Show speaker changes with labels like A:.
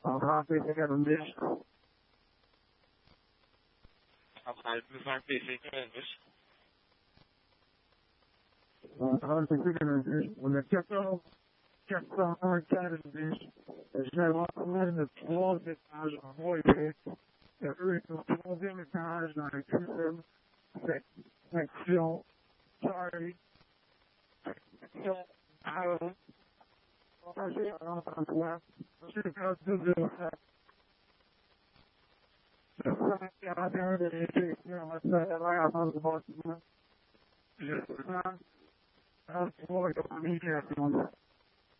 A: Happy to get on this.
B: Après, plus un PC que English.
A: Happy to get on this. When the kept on carrying this, as I was letting the 12 guys avoid it, the 12 guys on a two that feel sorry, feel out. I see it on the left. I see the guys do the effect. Out there, let's say, I have on the boss. I was bored of me, everyone.